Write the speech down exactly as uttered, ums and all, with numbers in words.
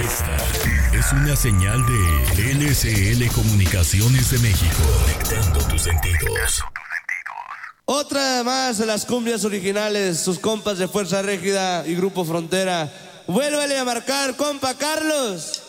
Esta es una señal de L C L Comunicaciones de México. Conectando tus sentidos. Otra más de las cumbias originales, sus compas de Fuerza Régida y Grupo Frontera. Vuélvele a marcar, compa Carlos.